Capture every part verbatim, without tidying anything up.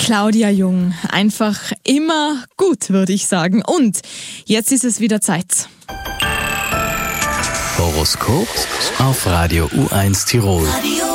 Claudia Jung. Einfach immer gut, würde ich sagen. Und jetzt ist es wieder Zeit. Horoskop auf Radio U eins Tirol.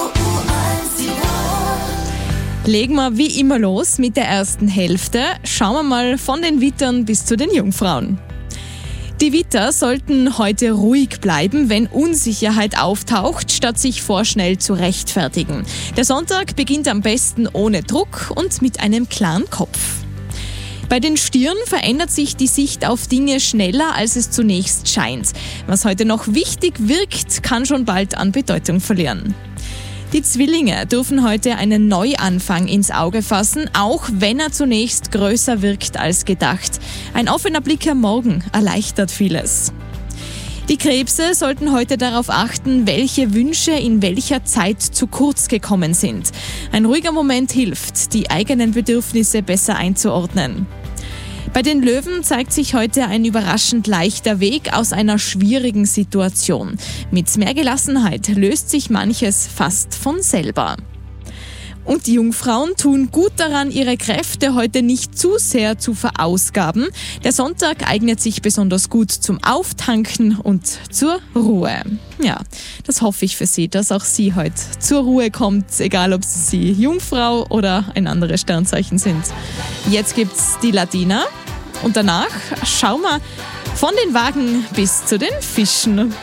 Legen wir wie immer los mit der ersten Hälfte. Schauen wir mal von den Wittern bis zu den Jungfrauen. Die Witter sollten heute ruhig bleiben, wenn Unsicherheit auftaucht, statt sich vorschnell zu rechtfertigen. Der Sonntag beginnt am besten ohne Druck und mit einem klaren Kopf. Bei den Stieren verändert sich die Sicht auf Dinge schneller, als es zunächst scheint. Was heute noch wichtig wirkt, kann schon bald an Bedeutung verlieren. Die Zwillinge dürfen heute einen Neuanfang ins Auge fassen, auch wenn er zunächst größer wirkt als gedacht. Ein offener Blick am Morgen erleichtert vieles. Die Krebse sollten heute darauf achten, welche Wünsche in welcher Zeit zu kurz gekommen sind. Ein ruhiger Moment hilft, die eigenen Bedürfnisse besser einzuordnen. Bei den Löwen zeigt sich heute ein überraschend leichter Weg aus einer schwierigen Situation. Mit mehr Gelassenheit löst sich manches fast von selber. Und die Jungfrauen tun gut daran, ihre Kräfte heute nicht zu sehr zu verausgaben. Der Sonntag eignet sich besonders gut zum Auftanken und zur Ruhe. Ja, das hoffe ich für Sie, dass auch Sie heute zur Ruhe kommt, egal ob Sie Jungfrau oder ein anderes Sternzeichen sind. Jetzt gibt's die Ladina und danach schauen wir von den Wagen bis zu den Fischen.